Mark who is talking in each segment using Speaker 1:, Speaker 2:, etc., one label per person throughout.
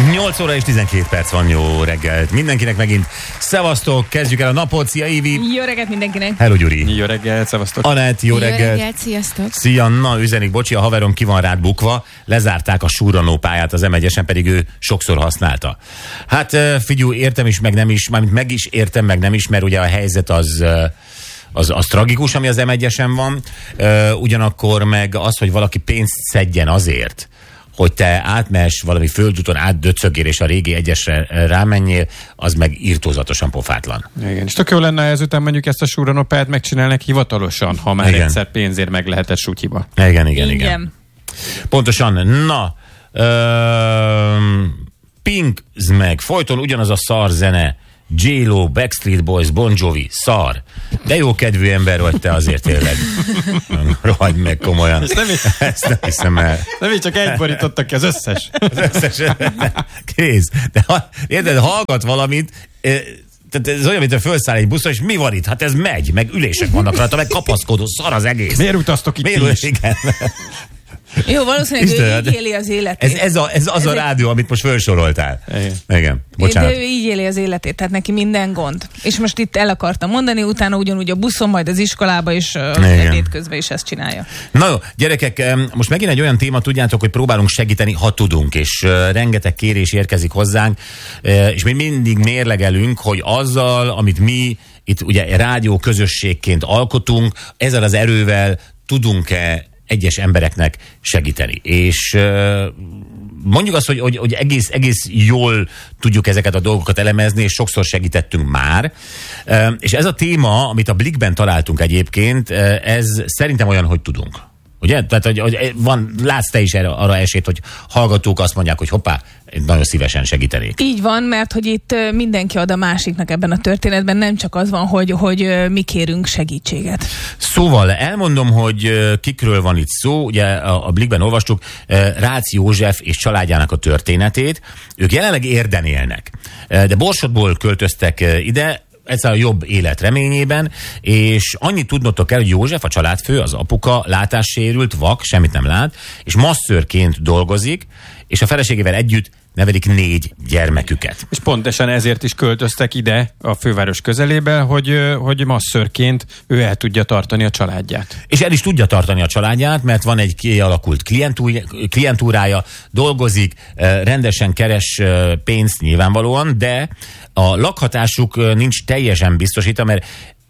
Speaker 1: 8 óra és 12 perc van, jó reggelt mindenkinek megint. Szevasztok, kezdjük el a napot. Szia Évi!
Speaker 2: Jó reggelt mindenkinek!
Speaker 1: Hello Gyuri!
Speaker 3: Jó reggelt, szevasztok!
Speaker 1: Anett, jó reggelt!
Speaker 4: Jó reggelt, sziasztok!
Speaker 1: Szia, na üzenik, bocsi, a haverom ki van rád bukva, lezárták a súranó pályát az M1-esen, pedig ő sokszor használta. Hát figyelj, értem is, meg nem is, mármint meg is értem, meg nem is, mert ugye a helyzet az tragikus, ami az M1-esen van, ugyanakkor meg az, hogy valaki pénzt szedjen azért, hogy te átmess valami földúton, átdöcögél és a régi egyesre rámenjél, az meg irtózatosan pofátlan.
Speaker 3: Igen, és tök jó lenne ezután mondjuk ezt a súranópályát megcsinálnak hivatalosan, ha már egyszer pénzért meg lehetett sútyiba.
Speaker 1: Igen. Pontosan. Na, Pink meg folyton ugyanaz a szar zene, J-Lo, Backstreet Boys, Bon Jovi, szar. De jó kedvű ember vagy te azért tényleg. Rohagy meg komolyan. Ezt nem hiszem el.
Speaker 3: Nem így csak egy borítottak ki az összes.
Speaker 1: Az összes. Kész. De érted, hallgat valamit, tehát ez olyan, mint felszáll egy buszra, és mi van itt? Hát ez megy, meg ülések vannak rajta, meg kapaszkodó, szar az egész.
Speaker 3: Miért utaztok itt is?
Speaker 1: Igen.
Speaker 2: Jó, valószínűleg ő így éli az életét.
Speaker 1: Ez az a rádió, amit most felsoroltál. Igen. Bocsánat.
Speaker 2: De ő így éli az életét, tehát neki minden gond. És most itt el akartam mondani, utána ugyanúgy a buszon, majd az iskolába, és ebéd közben is ezt csinálja. Na
Speaker 1: jó, gyerekek, most megint egy olyan téma, tudjátok, hogy próbálunk segíteni, ha tudunk, és rengeteg kérés érkezik hozzánk, és mi mindig mérlegelünk, hogy azzal, amit mi itt ugye rádió közösségként alkotunk, ezzel az erővel tudunk-e egyes embereknek segíteni. És mondjuk azt, hogy egész jól tudjuk ezeket a dolgokat elemezni, és sokszor segítettünk már. És ez a téma, amit a Blikkben találtunk egyébként, ez szerintem olyan, hogy tudunk. Ugye? Tehát, hogy látsz te is arra esélyt, hogy hallgatók azt mondják, hogy hoppá, nagyon szívesen segítenék.
Speaker 2: Így van, mert hogy itt mindenki ad a másiknak ebben a történetben, nem csak az van, hogy mi kérünk segítséget.
Speaker 1: Szóval elmondom, hogy kikről van itt szó. Ugye a Blikkben olvastuk Rácz József és családjának a történetét. Ők jelenleg Érden élnek, de Borsodból költöztek ide, ez a jobb élet reményében, és annyit tudnotok kell, hogy József, a családfő, az apuka látássérült, vak, semmit nem lát, és masszörként dolgozik, és a feleségével együtt nevelik 4 gyermeküket.
Speaker 3: És pontosan ezért is költöztek ide a főváros közelébe, hogy masszörként ő el tudja tartani a családját.
Speaker 1: És el is tudja tartani a családját, mert van egy kialakult klientúrája, dolgozik, rendesen keres pénzt nyilvánvalóan, de a lakhatásuk nincs teljesen biztosítva, mert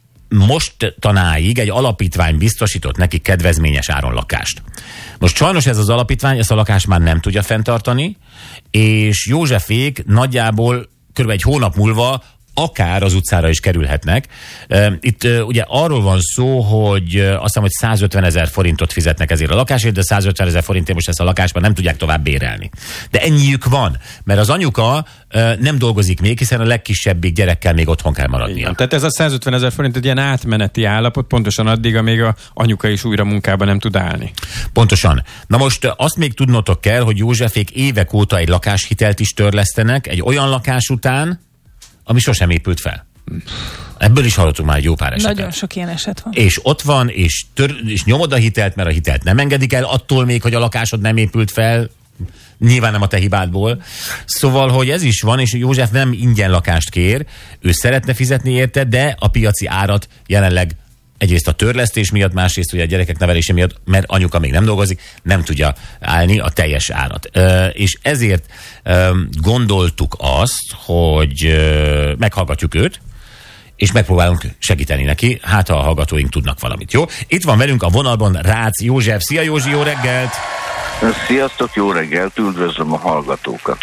Speaker 1: mostanáig egy alapítvány biztosított neki kedvezményes áron lakást. Most sajnos ez az alapítvány ezt a lakást már nem tudja fenntartani, és Józsefék nagyjából kb. Egy hónap múlva akár az utcára is kerülhetnek. Itt ugye arról van szó, hogy azt hiszem, hogy 150 000 forintot fizetnek ezért a lakásért, de 150 000 forintért most ezt a lakást már nem tudják tovább bérelni. De ennyiük van, mert az anyuka nem dolgozik még, hiszen a legkisebbik gyerekkel még otthon kell maradnia.
Speaker 3: Igen, tehát ez a 150 000 forint egy ilyen átmeneti állapot, pontosan addig, amíg a anyuka is újra munkába nem tud állni.
Speaker 1: Pontosan. Na most azt még tudnotok kell, hogy Józsefék évek óta egy lakáshitelt is törlesztenek, egy olyan lakás után, ami sosem épült fel. Ebből is hallottunk már egy jó pár esetet.
Speaker 2: Nagyon sok ilyen eset van.
Speaker 1: És ott van, és nyomod a hitelt, mert a hitelt nem engedik el, attól még, hogy a lakásod nem épült fel, nyilván nem a te hibádból. Szóval, hogy ez is van, és József nem ingyen lakást kér, ő szeretne fizetni érte, de a piaci árat jelenleg egyrészt a törlesztés miatt, másrészt ugye a gyerekek nevelése miatt, mert anyuka még nem dolgozik, nem tudja állni a teljes árat. És ezért gondoltuk azt, hogy meghallgatjuk őt, és megpróbálunk segíteni neki, hát ha a hallgatóink tudnak valamit, jó? Itt van velünk a vonalban Rácz József. Szia Józsi, jó reggelt!
Speaker 5: Sziasztok, jó reggelt, üdvözlöm a hallgatókat.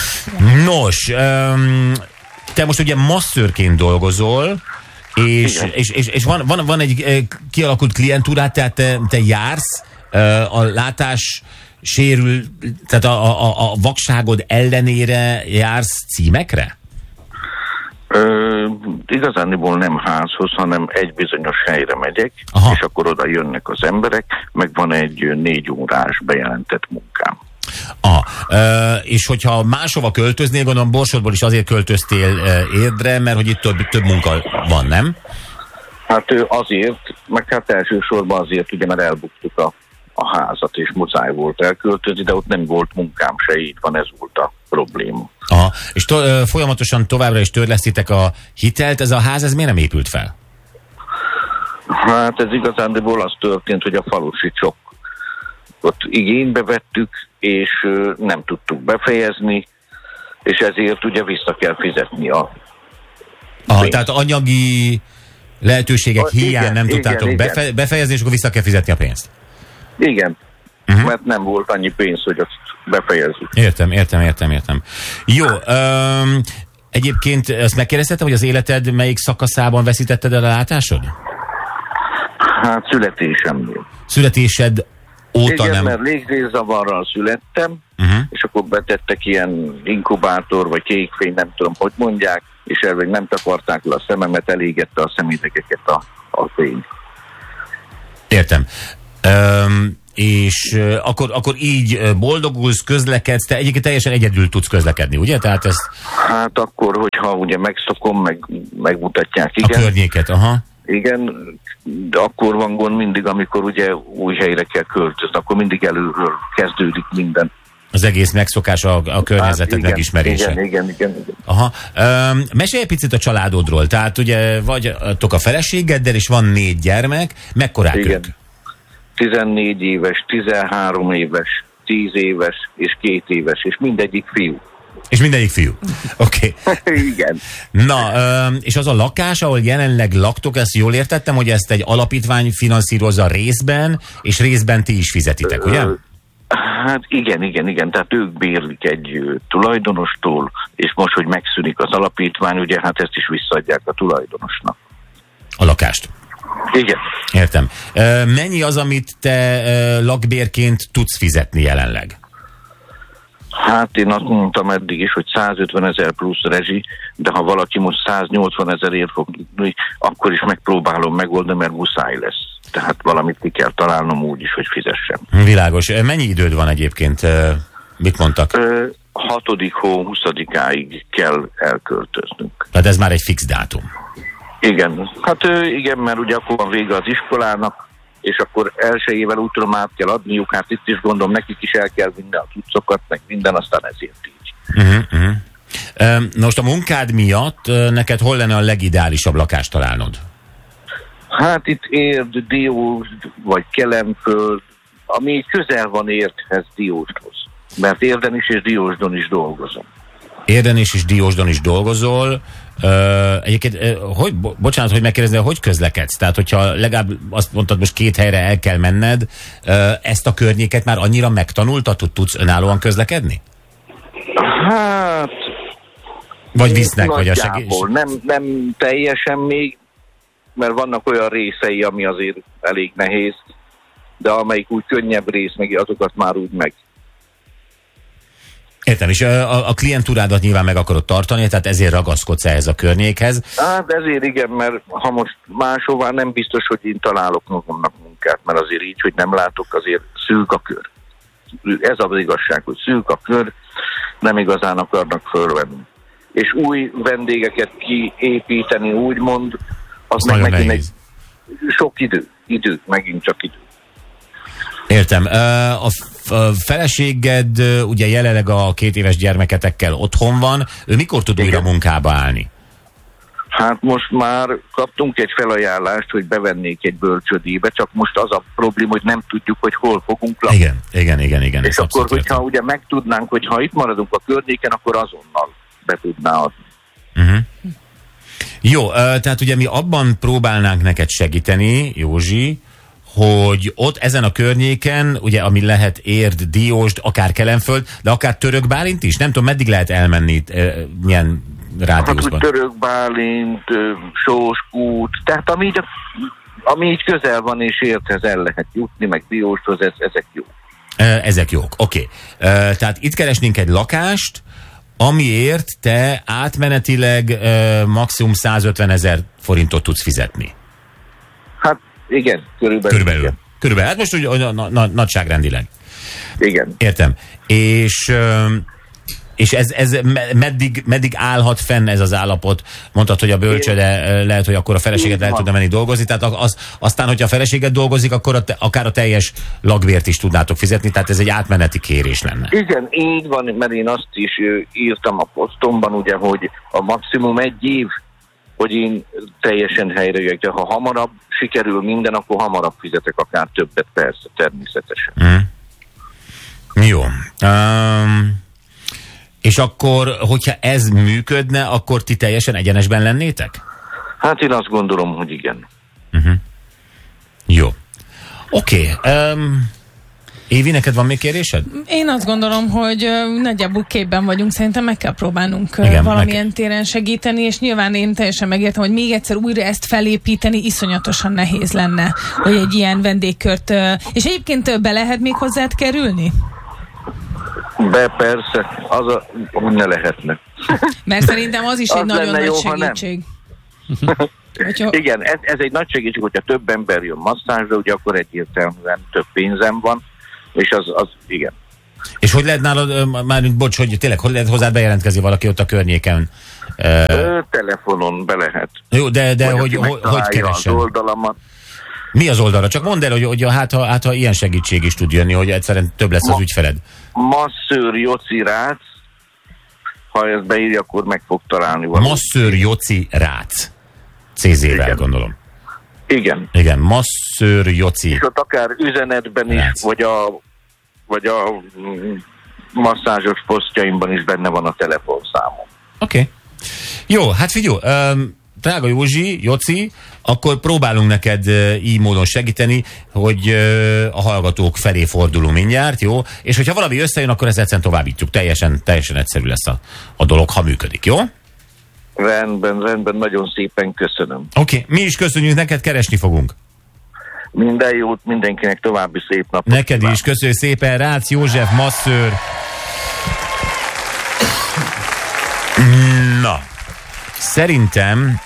Speaker 1: Nos, te most ugye masszörként dolgozol, és van egy kialakult klientúrát, tehát te jársz a látás sérül, tehát a vakságod ellenére jársz címekre?
Speaker 5: Igazániból nem házhoz, hanem egy bizonyos helyre megyek, és akkor oda jönnek az emberek, meg van egy 4 órás bejelentett munkám.
Speaker 1: És hogyha máshova költöznél, gondolom Borsodból is azért költöztél Érdre, mert hogy itt több munka van, nem?
Speaker 5: Hát azért, meg hát elsősorban azért, ugye, mert elbuktuk a házat, és muszáj volt elköltözni, de ott nem volt munkám se, így van, ez volt a probléma.
Speaker 1: Aha. És folyamatosan továbbra is törlesztitek a hitelt, ez a ház, ez miért nem épült fel?
Speaker 5: Hát ez igazándiból az történt, hogy a falusi csokkot igénybe vettük, és nem tudtuk befejezni, és ezért ugye vissza kell fizetni a pénzt.
Speaker 1: Tehát anyagi lehetőségek hiány nem tudtátok befejezni, és akkor vissza kell fizetni a pénzt.
Speaker 5: Igen, mert nem volt annyi pénz, hogy azt befejezzük.
Speaker 1: Értem. Jó, egyébként ezt megkérdeztetem, hogy az életed melyik szakaszában veszítetted el a látásod?
Speaker 5: Hát születésemnél.
Speaker 1: Születésed óta
Speaker 5: igen,
Speaker 1: nem...
Speaker 5: mert légzészavarral születtem, és akkor betettek ilyen inkubátor, vagy kékfény, nem tudom, hogy mondják, és elvég nem takarták le a szememet, elégette a szemétekeket a fény.
Speaker 1: Értem. És akkor így boldogulsz, közlekedsz, te egyébként teljesen egyedül tudsz közlekedni, ugye? Tehát ezt...
Speaker 5: Hát akkor, hogyha ugye megszokom, megmutatják, igen.
Speaker 1: A környéket, aha.
Speaker 5: Igen, de akkor van gond mindig, amikor ugye új helyre kell költözni, akkor mindig előről kezdődik minden.
Speaker 1: Az egész megszokás, a környezeted megismerése.
Speaker 5: Igen.
Speaker 1: Aha. Mesélj egy picit a családodról. Tehát ugye vagytok a feleségeddel, és van 4 gyermek. Mekkorák ők?
Speaker 5: 14 éves, 13 éves, 10 éves és 2 éves, és mindegyik fiú.
Speaker 1: És mindegyik fiú. Oké.
Speaker 5: Igen.
Speaker 1: Na, és az a lakás, ahol jelenleg laktok, ezt jól értettem, hogy ezt egy alapítvány finanszírozza részben, és részben ti is fizetitek, ugye?
Speaker 5: Hát igen. Tehát ők bérlik egy tulajdonostól, és most, hogy megszűnik az alapítvány, ugye hát ezt is visszaadják a tulajdonosnak.
Speaker 1: A lakást.
Speaker 5: Igen.
Speaker 1: Értem. Mennyi az, amit te lakbérként tudsz fizetni jelenleg?
Speaker 5: Hát én azt mondtam eddig is, hogy 150 000 plusz rezsi, de ha valaki most 180 000 fog tudni, akkor is megpróbálom megoldani, mert muszáj lesz. Tehát valamit ki kell találnom úgy is, hogy fizessem.
Speaker 1: Világos. Mennyi időd van egyébként? Mit mondtak?
Speaker 5: 6. hó 20-áig kell elköltöznünk.
Speaker 1: Tehát ez már egy fix dátum.
Speaker 5: Igen. Hát igen, mert ugye akkor van vége az iskolának, és akkor elsőjével úgy tudom át kell adniuk, hát itt is gondolom, nekik is el kell vinni a cuccokat, meg minden, aztán ezért így.
Speaker 1: Most a munkád miatt neked hol lenne a legideálisabb lakást találnod?
Speaker 5: Hát itt Érd, Diósd, vagy Kelemföld, ami így közel van Érdhez, Diósdhoz. Mert Érden is és Diósdon is dolgozom.
Speaker 1: Érden is és Diósdon is dolgozol. Egyébként, bocsánat, hogy megkérdezni, hogy közlekedsz? Tehát, hogyha legalább azt mondtad, most 2 helyre el kell menned, ezt a környéket már annyira megtanultad, hogy tudsz önállóan közlekedni?
Speaker 5: Hát...
Speaker 1: Vagy visznek, vagy a segíts?
Speaker 5: Nem teljesen még, mert vannak olyan részei, ami azért elég nehéz, de amelyik úgy könnyebb rész, meg azokat már úgy meg.
Speaker 1: Értem, és a klientúrádat nyilván meg akarod tartani, tehát ezért ragaszkodsz ehhez a környékhez.
Speaker 5: Hát ezért igen, mert ha most máshová nem biztos, hogy én találok magamnak munkát, mert azért így, hogy nem látok, azért szűk a kör. Ez az igazság, hogy szűk a kör, nem igazán akarnak fölvenni. És új vendégeket kiépíteni, úgymond, az meg megint egy sok idő, megint csak idő.
Speaker 1: Értem. A feleséged ugye jelenleg a 2 éves gyermeketekkel otthon van. Ő mikor tud újra munkába állni?
Speaker 5: Hát most már kaptunk egy felajánlást, hogy bevennék egy bölcsődébe, csak most az a probléma, hogy nem tudjuk, hogy hol fogunk lakni.
Speaker 1: Igen.
Speaker 5: És akkor, hogyha ugye megtudnánk, hogy ha itt maradunk a környéken, akkor azonnal be tudná adni.
Speaker 1: Jó, tehát ugye mi abban próbálnánk neked segíteni, Józsi, hogy ott ezen a környéken, ugye ami lehet Érd, Diósd, akár Kelenföld, de akár Török Bálint is? Nem tudom, meddig lehet elmenni milyen rádiuszban?
Speaker 5: Hát Török Bálint, Sóskút, tehát ami így közel van és Érdhez el lehet jutni, meg Diósdhoz, ezek jók.
Speaker 1: Ezek jók, oké. Tehát itt keresnénk egy lakást, amiért te átmenetileg maximum 150 000 forintot tudsz fizetni.
Speaker 5: Hát igen, körülbelül. Igen.
Speaker 1: Körülbelül. Hát most úgy nagyságrendileg.
Speaker 5: Igen.
Speaker 1: Értem. És És ez meddig állhat fenn ez az állapot? Mondtad, hogy a bölcsőde lehet, hogy akkor a feleséget el tudna menni dolgozni, tehát aztán, hogyha a feleséget dolgozik, akkor akár a teljes lakbért is tudnátok fizetni, tehát ez egy átmeneti kérés lenne.
Speaker 5: Igen, így van, mert én azt is írtam a posztomban, ugye, hogy a maximum 1 év, hogy én teljesen helyre jöjjek, de ha hamarabb sikerül minden, akkor hamarabb fizetek akár többet, persze, természetesen.
Speaker 1: Jó. És akkor, hogyha ez működne, akkor ti teljesen egyenesben lennétek?
Speaker 5: Hát én azt gondolom, hogy igen.
Speaker 1: Jó. Oké. Évi, neked van még kérésed?
Speaker 2: Én azt gondolom, hogy nagyjából képben vagyunk, szerintem meg kell próbálnunk valamilyen téren segíteni, és nyilván én teljesen megértem, hogy még egyszer újra ezt felépíteni iszonyatosan nehéz lenne, hogy egy ilyen vendégkört, és egyébként be lehet még hozzád kerülni?
Speaker 5: Persze, hogy ne lehetne.
Speaker 2: Mert szerintem az is egy nagyon nagy segítség.
Speaker 5: Igen, ez egy nagy segítség, hogyha több ember jön masszázsra, ugye akkor egyértelműen több pénzem van, és az igen.
Speaker 1: És hogy lehet nálad, hogy tényleg, hogy lehet hozzád bejelentkezni valaki ott a környéken?
Speaker 5: Telefonon be lehet.
Speaker 1: Jó, de hogy keressen?
Speaker 5: Az oldalamat.
Speaker 1: Mi az oldalra? Csak mondd el, hogy ha ilyen segítség is tud jönni, hogy egyszerűen több lesz az ügyfeled.
Speaker 5: Masszőr Joci Rác. Ha ezt beírja, akkor meg fog találni valamit.
Speaker 1: Masszőr Joci Rác. CZ-vel, gondolom. Igen, Masszőr Joci.
Speaker 5: És ott akár üzenetben is, vagy a masszázsos posztjaimban is benne van a telefonszámom.
Speaker 1: Oké. Jó, hát figyelj, drága Józsi, Joci, akkor próbálunk neked így módon segíteni, hogy a hallgatók felé fordulunk mindjárt, jó? És hogyha valami összejön, akkor ezt egyszerűen továbbítjuk. Teljesen egyszerű lesz a dolog, ha működik, jó?
Speaker 5: Rendben, nagyon szépen köszönöm.
Speaker 1: Oké, mi is köszönjük, neked keresni fogunk.
Speaker 5: Minden jót, mindenkinek további szép napot.
Speaker 1: Neked is, köszönjük szépen, Rácz József, masszőr. Na, szerintem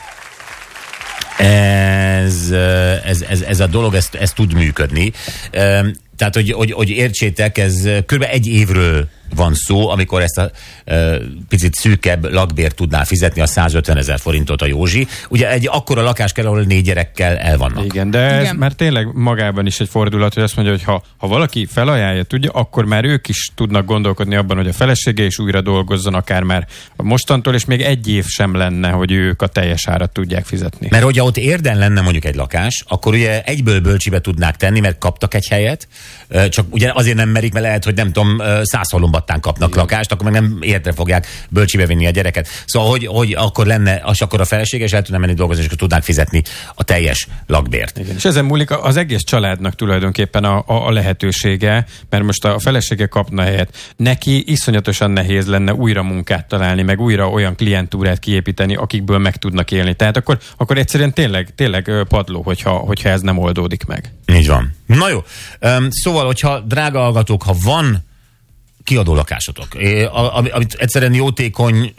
Speaker 1: ez a dolog, ez tud működni. Tehát, hogy értsétek, ez kb. 1 évről van szó, amikor ezt a picit szűkebb lakbért tudná fizetni, a 150 000 forintot a Józsi. Ugye egy akkora lakás kell, ahol 4 gyerekkel el vannak.
Speaker 3: Igen, de ez már tényleg magában is egy fordulat, hogy azt mondja, hogy ha valaki felajánlja, tudja, akkor már ők is tudnak gondolkodni abban, hogy a felesége is újra dolgozzon, akár már mostantól, és még 1 év sem lenne, hogy ők a teljes árat tudják fizetni.
Speaker 1: Mert hogyha ott Érden lenne mondjuk egy lakás, akkor ugye egyből Bölcsibe tudnák tenni, mert kaptak egy helyet, csak ugye azért nem merik, mert lehet, hogy nem tudom, Szászhalombattán kapnak lakást, akkor meg nem Érdre fogják Bölcsibe vinni a gyereket. Szóval, hogy akkor lenne, akkor a felesége, és el tudna menni dolgozni, és akkor tudnák fizetni a teljes lakbért.
Speaker 3: Igen. És ezen múlik az egész családnak tulajdonképpen a lehetősége, mert most a felesége kapna helyet. Neki iszonyatosan nehéz lenne újra munkát találni, meg újra olyan klientúrát kiépíteni, akikből meg tudnak élni. Tehát akkor egyszerűen tényleg padló, hogyha ez nem oldódik meg.
Speaker 1: Így van. Na jó. Szóval, hogyha drága hallgatók, ha van kiadó lakásotok, amit egyszerűen jótékony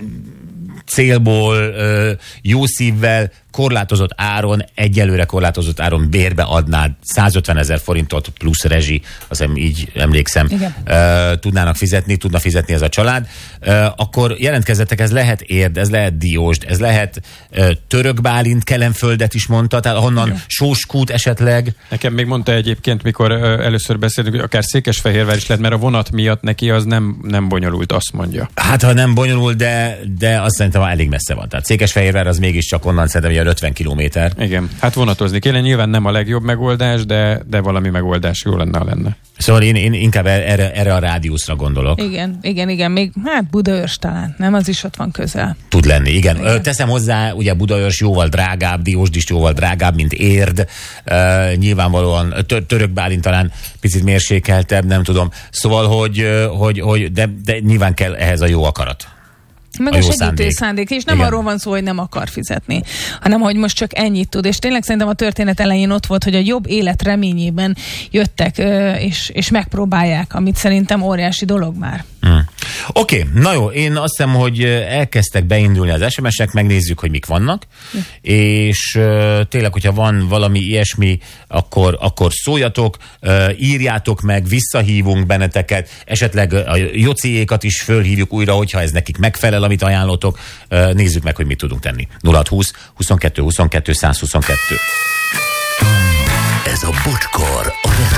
Speaker 1: célból, jó szívvel, korlátozott áron, egyelőre korlátozott áron bérbe adnád 150 000 forintot plusz rezsi, azt hiszem így emlékszem, tudna fizetni ez a család, akkor jelentkezzetek, ez lehet Érd, ez lehet Diósd, ez lehet Török Bálint, Kelenföldet is mondta, tehát ahonnan Sóskút esetleg. Nekem
Speaker 3: még mondta egyébként, mikor először beszéltünk, hogy akár Székesfehérvár is lehet, mert a vonat miatt neki az nem bonyolult, azt mondja.
Speaker 1: Hát, ha nem bonyolult, de azt szerintem elég messze van. Tehát Székesfehérvár az mégiscsak onnan szerintem 50 kilométer.
Speaker 3: Igen, hát vonatozni kéne, nyilván nem a legjobb megoldás, de valami megoldás jó lenne.
Speaker 1: Szóval én inkább erre a rádiuszra gondolok.
Speaker 2: Igen, még Budaörs talán, nem? Az is ott van közel.
Speaker 1: Tud lenni, igen. Teszem hozzá, ugye Budaörs jóval drágább, Diósd is jóval drágább, mint Érd. Nyilvánvalóan Török Bálint talán picit mérsékeltebb, nem tudom. Szóval, hogy de nyilván kell ehhez a jó akarat.
Speaker 2: Meg a segítő szándék, és nem arról van szó, hogy nem akar fizetni, hanem hogy most csak ennyit tud. És tényleg szerintem a történet elején ott volt, hogy a jobb élet reményében jöttek, és megpróbálják, amit szerintem óriási dolog már.
Speaker 1: Oké, na jó, én azt hiszem, hogy elkezdtek beindulni az SMS-ek, megnézzük, hogy mik vannak, és tényleg, hogyha van valami ilyesmi, akkor szóljatok, írjátok meg, visszahívunk benneteket, esetleg a Jociékat is fölhívjuk újra, hogyha ez nekik megfelel, amit ajánlotok, nézzük meg, hogy mit tudunk tenni. 0620 22 22 122.
Speaker 4: Ez a Bocskor.